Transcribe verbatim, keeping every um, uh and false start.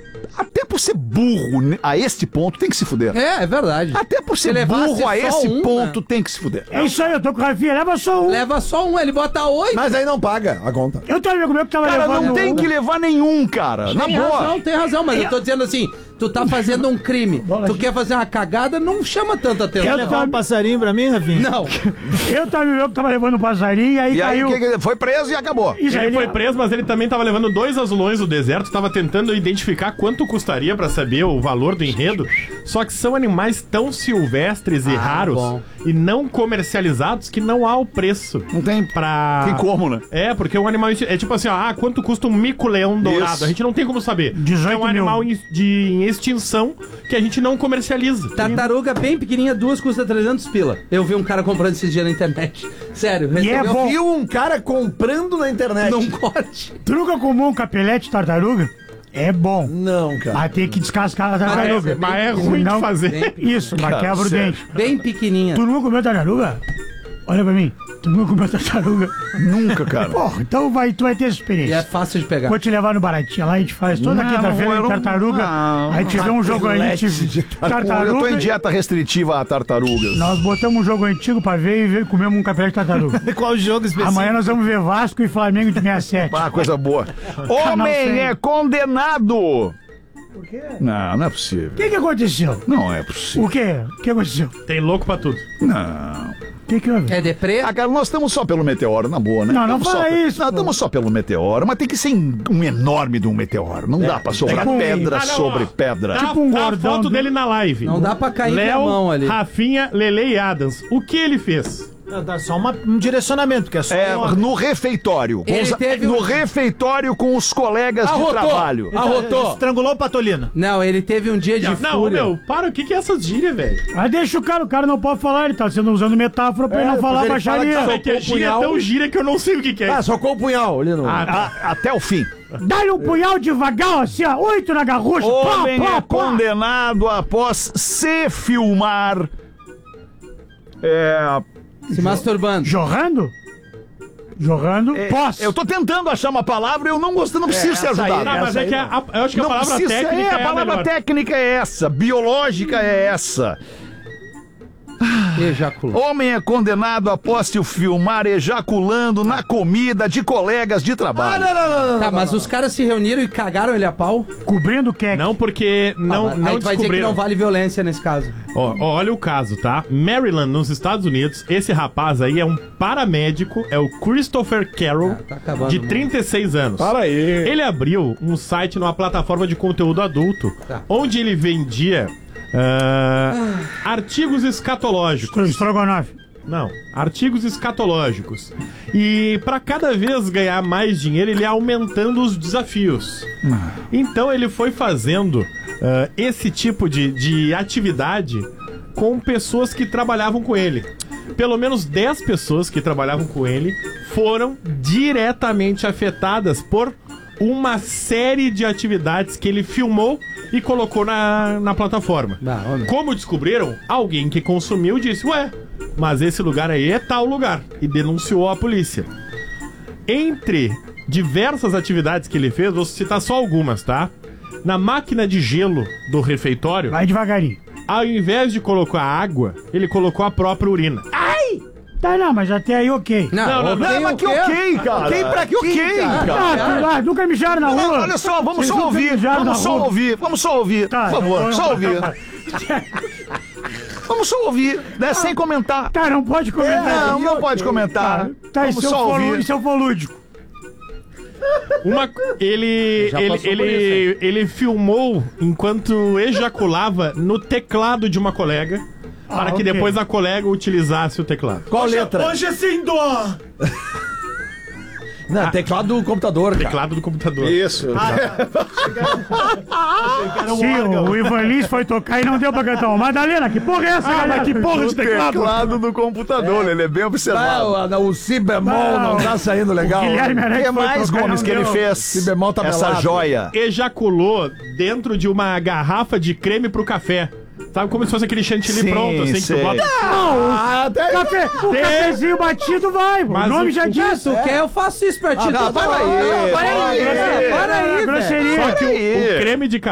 até por ser burro né, a este ponto, tem que se fuder. É, é verdade. Até por ser burro a esse um, ponto, né? Tem que se fuder. É isso aí, eu tô com o Rafinha, leva só um. Leva só um, ele bota oito. Mas aí não paga a conta. Eu tenho um amigo meu que tava Cara, levando não tem um. que levar nenhum, cara. Na Tem boa. razão, tem razão, mas eu tô dizendo assim, tu tá fazendo um crime, tu quer fazer uma cagada, não chama tanta atenção. Eu Quer levar um passarinho pra mim, Rafinha? Não. Eu tenho um amigo meu que tava levando um passarinho e aí E aí caiu. que que- foi preso e acabou. Isso aí Ele foi preso, mas ele também tava levando dois azulões do deserto, tava tentando identificar quanto custaria pra saber o valor do enredo. Só que são animais tão silvestres e Ah, raros bom. e não comercializados que não há o preço. Não tem, Pra... tem como, né? É, porque um animal é tipo assim, ó, ah, quanto custa um mico-leão dourado? Isso. A gente não tem como saber. dezoito é um mil. animal em, de, em extinção que a gente não comercializa. Tartaruga bem pequenininha, duas custa trezentos pila. Eu vi um cara comprando esses dias na internet. Sério. E é recebeu bom. Viu um cara comprando na internet. num corte. Truca comum, capelete de tartaruga, é bom. Não, cara. Mas tem que descascar a Mas tartaruga. é, mas é ruim Não- de fazer. Isso, mas Cara, quebra o sério. dente. Bem pequenininha. Tu nunca comeu tartaruga? Olha pra mim. Tu nunca comeu tartaruga? Nunca, cara. Porra, então vai, tu vai ter essa E é experiência. fácil de pegar. Vou te levar no Baratinha lá, a gente faz toda Não, quinta-feira eu de não- tartaruga. não. A gente vê um jogo aí, a gente Eu tô em tartaruga. dieta restritiva a tartarugas. Nós botamos um jogo antigo pra ver e ver, comemos um capelete de tartaruga. Qual jogo específico? Amanhã nós vamos ver Vasco e Flamengo de sessenta e sete. Ah, coisa boa. Canal Homem cem. é condenado. Por quê? Não, não é possível. O que que aconteceu? Não é possível. O quê? O que aconteceu? Tem louco pra tudo. Não. O que que houve? É deprê? Ah, cara, nós estamos só pelo meteoro, na boa, né? Não, não Estamos fala só, isso, Nós pô. estamos só pelo meteoro, mas tem que ser um enorme de um meteoro. Não dá pra sobrar tipo um- pedra Ah, não, sobre ó. pedra. Tá, Tipo um tá a gordão foto do- dele na live. Não dá pra cair Léo, com a mão ali. Rafinha, Lele e Adams. O que ele fez? Não, dá só uma- um direcionamento, que é só É, uma... no refeitório. Com Ele os- teve no um- refeitório com os colegas de Arrotou. trabalho. Arrotou. Estrangulou o Patolino. Não, ele teve um dia de Não, fúria. meu, para, o que que é essa gíria, velho? Mas deixa o cara, o cara não pode falar, ele tá sendo usando metáfora pra ele não falar porque ele fala baixaria. que É que a gíria é tão gíria que eu não sei o que que é. Ah, socou o punhal ali no... Ah, tá. A- até o fim. Dá-lhe um punhal devagar, assim, ó, oito na garrucha. Pá, Homem pá, é pá. condenado após se filmar. É. Se masturbando. Jorrando? Jorrando, é, posse. Eu tô tentando achar uma palavra e eu não gosto, não preciso ser essa aí, ajudado. Não, mas é que a, a- eu acho que a Não palavra precisa, técnica é, é a palavra melhor. técnica é essa, biológica é essa. Ejaculou. Homem é condenado após se filmar ejaculando na comida de colegas de Ah, trabalho. não, não, não, não. Tá, mas os caras se reuniram e cagaram ele a pau? Cobrindo o queque. Não, porque não, Ah, não aí tu vai dizer que descobriram. não vale violência nesse caso. Ó, ó, olha o caso, tá? Maryland, nos Estados Unidos, esse rapaz aí é um paramédico, é o Christopher Carroll, Ah, tá acabando, de mano. trinta e seis anos. Para aí. Ele abriu um site numa plataforma de conteúdo adulto, Tá. onde ele vendia ah, artigos escatológicos. Estrogonofe. Não, artigos escatológicos. E para cada vez ganhar mais dinheiro, ele ia aumentando os desafios. Então ele foi fazendo ah, esse tipo de, de atividade com pessoas que trabalhavam com ele. Pelo menos dez pessoas que trabalhavam com ele foram diretamente afetadas por uma série de atividades que ele filmou e colocou na, na plataforma. Ah, homem. Como descobriram, alguém que consumiu disse, ué, mas esse lugar aí é tal lugar, e denunciou a polícia. Entre diversas atividades que ele fez, vou citar só algumas, tá? Na máquina de gelo do refeitório, Vai devagarinho. ao invés de colocar água, ele colocou a própria urina. Tá, não, mas até aí ok. Não, não, ok, Não, mas que o quê? ok, cara. Ok pra que ok, quem, cara? cara. Ah, tu- ah, nunca mijaram na Não, rua. olha só, vamos Vocês só nunca ouvir. mijaram Vamos na só rua. ouvir. Vamos só ouvir. Tá, Por favor, então- só ouvir. Vamos só ouvir, né? Sem comentar. Tá, não pode comentar. Não, não pode comentar. Tá, e Vamos se eu só for, ouvir. e se eu for lúdico? Uma, ele, Já ele, passou por ele, ele filmou enquanto ejaculava no teclado de uma colega, para Ah, que ok. depois a colega utilizasse o teclado. Qual letra? Hoje é sem dó! Não, teclado do computador, cara. Teclado do computador. Isso. Era um Sim, órgão. o Ivan Lins foi tocar e não deu pra cantar. Ô, Madalena, que porra é essa, galera? Que porra O de teclado? teclado do computador, ele é bem Ah, observado. o, o si bemol não, Não. tá saindo legal. O Guilherme O Arantes que foi mais, tocar e Gomes, não que ele deu. fez? Si bemol tá Essa melado. joia. Ejaculou dentro de uma garrafa de creme pro café. Sabe como se fosse aquele chantilly Sim, pronto, assim, que sei. tu bota... Ah, até aí. Café, o cafezinho batido vai, pô. O Mas nome o- já o- diz. Tu quer, eu faço isso pra ti. Ah, tu- para aí, Para aí, para aí. para aí, velho. Grosseria. Só que o, Peraí. o creme de café